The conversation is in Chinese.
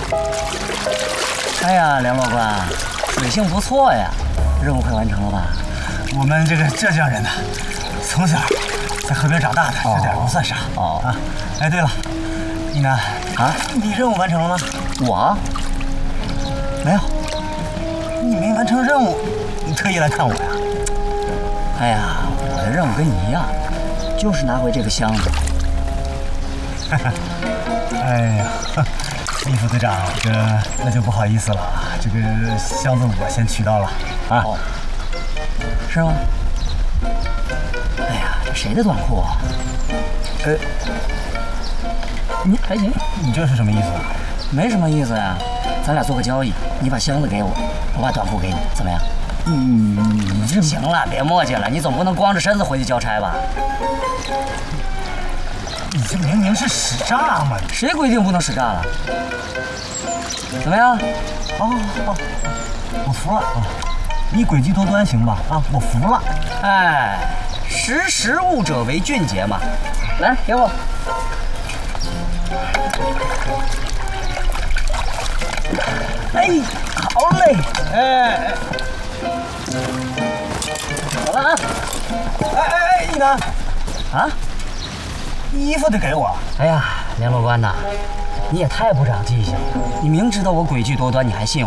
哎呀，梁老官，水性不错呀，任务快完成了吧？ 我们这个浙江人呢，从小在河边长大的，这点不算啥。 哦啊，哎，对了，一楠啊， 你任务完成了吗？ 我没有。 你没完成任务，你特意来看我呀？ 哎呀，我的任务跟你一样，就是拿回这个箱子。 哎呀，李副队长，那就不好意思了，这个箱子我先取到了啊。 哦，是吗？哎呀，这谁的短裤啊？你还行， 你这是什么意思啊？ 没什么意思呀，咱俩做个交易，你把箱子给我，我把短裤给你，怎么样？ 你这行了，别磨叽了，你总不能光着身子回去交差吧？ 你这明明是使诈嘛！ 谁规定不能使诈了？怎么样？ 我服了啊！你诡计多端行吧？啊，我服了。 哎，识物者为俊杰嘛。来，给我。哎，好嘞！ 哎， 好了啊！ 哎，一楠， 啊， 衣服得给我。 哎呀，梁罗官呐，你也太不长记性了！你明知道我诡计多端，你还信